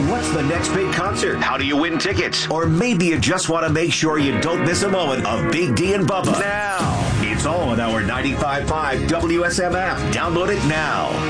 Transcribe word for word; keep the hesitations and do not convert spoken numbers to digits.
What's the next big concert? How do you win tickets? Or maybe you just want to make sure you don't miss a moment of Big D and Bubba. Now, it's all on our ninety-five point five W S M app. Download it now.